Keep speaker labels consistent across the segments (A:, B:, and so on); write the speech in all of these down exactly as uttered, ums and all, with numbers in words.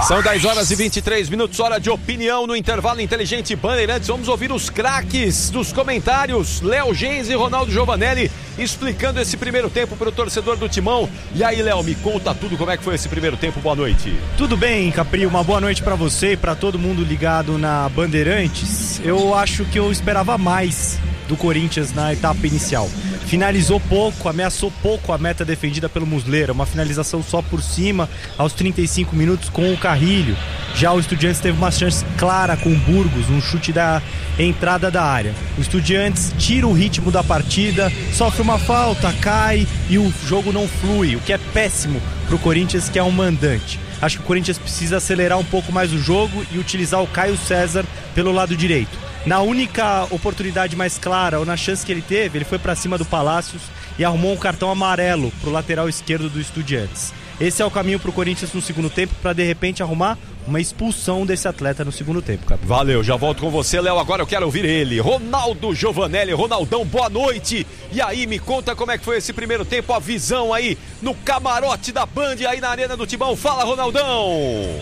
A: São dez horas e vinte e três minutos, hora de opinião no intervalo inteligente Bandeirantes. Vamos ouvir os craques dos comentários, Léo Gens e Ronaldo Giovanelli, explicando esse primeiro tempo para o torcedor do Timão. E aí, Léo, me conta tudo, como é que foi esse primeiro tempo. Boa noite.
B: Tudo bem, Capri, uma boa noite para você e para todo mundo ligado na Bandeirantes. Eu acho que eu esperava mais do Corinthians na etapa inicial. Finalizou pouco, ameaçou pouco a meta defendida pelo Muslera, uma finalização só por cima aos trinta e cinco minutos com o Carrilho. Já o Estudiantes teve uma chance clara com o Burgos, um chute da entrada da área. O Estudiantes tira o ritmo da partida, sofre uma falta, cai e o jogo não flui, o que é péssimo para o Corinthians, que é um mandante. Acho que o Corinthians precisa acelerar um pouco mais o jogo e utilizar o Caio César pelo lado direito. Na única oportunidade mais clara, ou na chance que ele teve, ele foi para cima do Palácios e arrumou um cartão amarelo pro lateral esquerdo do Estudiantes. Esse é o caminho pro Corinthians no segundo tempo, para de repente arrumar uma expulsão desse atleta no segundo tempo, cara.
A: Valeu, já volto com você, Léo. Agora eu quero ouvir ele, Ronaldo Giovanelli. Ronaldão, boa noite. E aí, me conta como é que foi esse primeiro tempo, a visão aí no camarote da Band, aí na Arena do Timão. Fala, Ronaldão.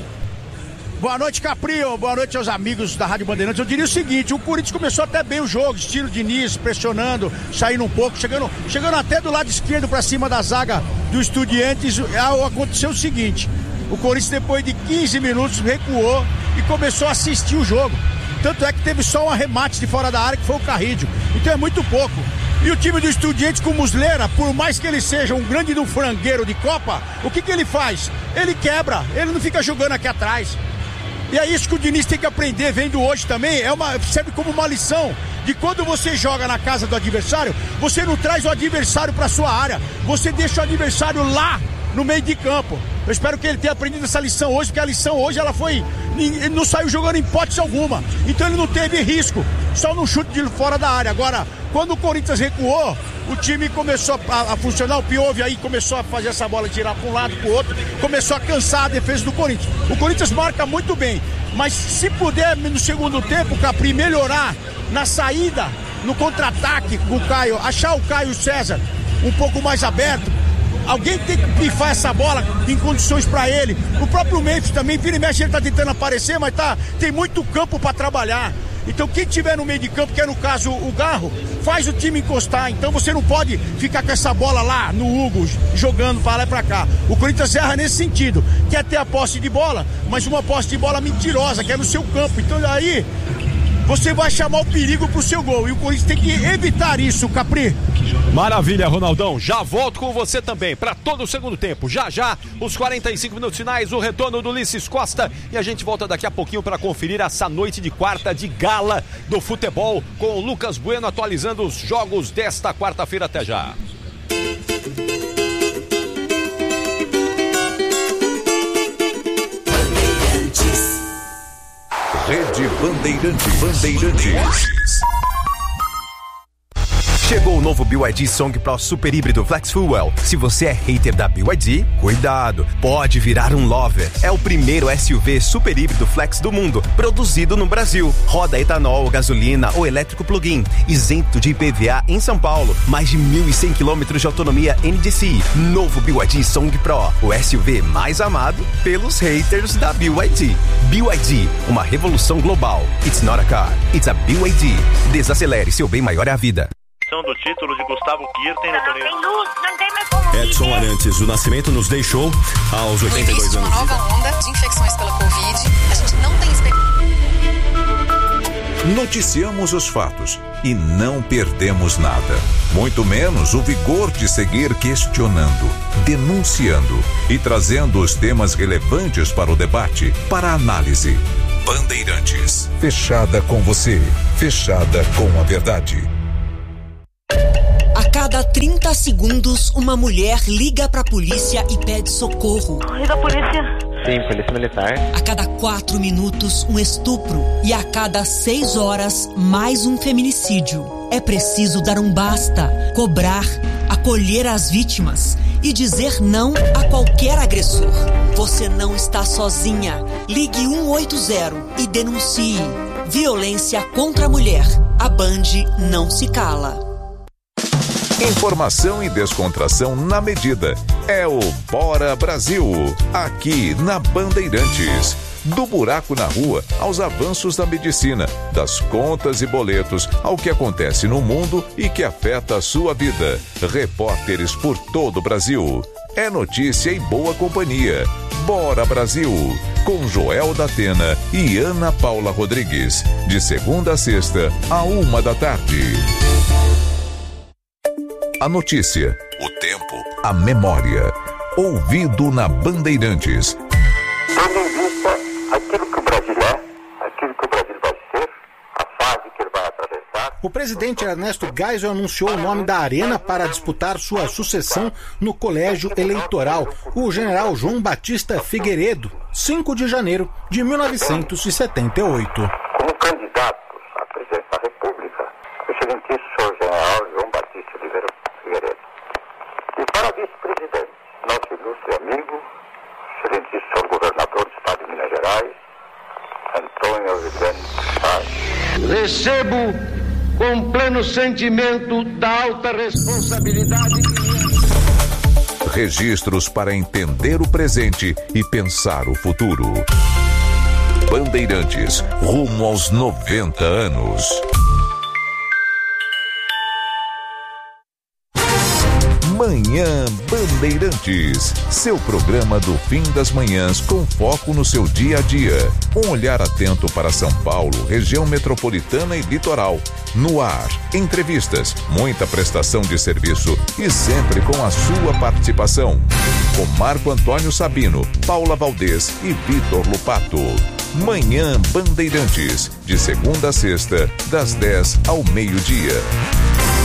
C: Boa noite, Caprio. Boa noite aos amigos da Rádio Bandeirantes. Eu diria o seguinte, o Corinthians começou até bem o jogo, estilo Diniz, pressionando, saindo um pouco, chegando, chegando até do lado esquerdo para cima da zaga do Estudiantes. Aconteceu o seguinte, o Corinthians depois de quinze minutos recuou e começou a assistir o jogo. Tanto é que teve só um arremate de fora da área, que foi o Carrilho. Então é muito pouco. E o time do Estudiantes com o Muslera, por mais que ele seja um grande do frangueiro de Copa, o que que ele faz? Ele quebra, ele não fica jogando aqui atrás. E é isso que o Diniz tem que aprender, vendo hoje também, é uma, serve como uma lição de quando você joga na casa do adversário, você não traz o adversário para sua área, você deixa o adversário lá no meio de campo. Eu espero que ele tenha aprendido essa lição hoje, porque a lição hoje ela foi, ele não saiu jogando em hipótese alguma, então ele não teve risco, só no chute de fora da área. Agora, quando o Corinthians recuou, o time começou a, a funcionar, o Piove aí começou a fazer essa bola tirar para um lado, para o outro, começou a cansar a defesa do Corinthians. O Corinthians marca muito bem, mas se puder no segundo tempo, o Capri melhorar na saída, no contra-ataque com o Caio, achar o Caio César um pouco mais aberto, alguém tem que pifar essa bola em condições para ele. O próprio Memphis também, vira e mexe, ele tá tentando aparecer, mas tá, tem muito campo para trabalhar. Então quem tiver no meio de campo, que é no caso o Garro, faz o time encostar. Então você não pode ficar com essa bola lá no Hugo, jogando para lá e para cá. O Corinthians erra nesse sentido. Quer ter a posse de bola, mas uma posse de bola mentirosa, que é no seu campo. Então aí você vai chamar o perigo pro seu gol. E o Corinthians tem que evitar isso, Capri.
A: Maravilha, Ronaldão. Já volto com você também para todo o segundo tempo. Já, já, os quarenta e cinco minutos finais, o retorno do Ulisses Costa. E a gente volta daqui a pouquinho para conferir essa noite de quarta de gala do futebol com o Lucas Bueno atualizando os jogos desta quarta-feira. Até já.
D: Rede Bandeirantes. Bandeirantes. Chegou o novo B Y D Song Pro Super Híbrido Flex Fuel. Se você é hater da B Y D, cuidado, pode virar um lover. É o primeiro S U V super híbrido flex do mundo, produzido no Brasil. Roda etanol, gasolina ou elétrico plug-in, isento de I P V A em São Paulo. Mais de mil e cem quilômetros de autonomia N D C. Novo B Y D Song Pro, o S U V mais amado pelos haters da B Y D. B Y D, uma revolução global. It's not a car, it's a B Y D. Desacelere, seu bem maior é a vida.
E: Do título de Gustavo Kirten no torneio.
F: Luz, não tem mais como
G: Edson Arantes, o Nascimento nos deixou aos oitenta e dois anos.
H: No início de uma nova onda de infecções pela Covid, a gente não tem expectativa.
D: Noticiamos os fatos e não perdemos nada. Muito menos o vigor de seguir questionando, denunciando e trazendo os temas relevantes para o debate, para a análise. Bandeirantes, fechada com você, fechada com a verdade.
I: A cada trinta segundos, uma mulher liga pra polícia e pede socorro.
F: Liga a polícia.
E: Sim, polícia militar.
I: A cada quatro minutos, um estupro. E a cada seis horas, mais um feminicídio. É preciso dar um basta, cobrar, acolher as vítimas e dizer não a qualquer agressor. Você não está sozinha. Ligue um oito zero e denuncie. Violência contra a mulher. A Band não se cala.
J: Informação e descontração na medida. É o Bora Brasil, aqui na Bandeirantes. Do buraco na rua aos avanços da medicina, das contas e boletos ao que acontece no mundo e que afeta a sua vida. Repórteres por todo o Brasil. É notícia e boa companhia. Bora Brasil, com Joel da Atena e Ana Paula Rodrigues. De segunda a sexta, a uma da tarde. A notícia, o tempo, a memória. Ouvido na Bandeirantes.
K: Tendo em vista aquilo que o Brasil é, aquilo que o Brasil vai ser, a fase que ele vai atravessar.
L: O presidente Ernesto Geisel anunciou o nome da Arena para disputar sua sucessão no colégio eleitoral, o general João Batista Figueiredo, cinco de janeiro de mil novecentos e setenta e oito.
K: Como candidato à presidência da República, o excelentíssimo senhor general João Batista Figueiredo. E para vice-presidente, nosso ilustre amigo, excelentíssimo senhor governador do estado de Minas Gerais, Antônio Aureliano Salles.
M: Recebo com pleno sentimento da alta responsabilidade.
J: Registros para entender o presente e pensar o futuro. Bandeirantes, rumo aos noventa anos. Manhã Bandeirantes, seu programa do fim das manhãs com foco no seu dia a dia. Um olhar atento para São Paulo, região metropolitana e litoral. No ar, entrevistas, muita prestação de serviço e sempre com a sua participação. Com Marco Antônio Sabino, Paula Valdez e Vitor Lupato. Manhã Bandeirantes, de segunda a sexta, das dez ao meio-dia.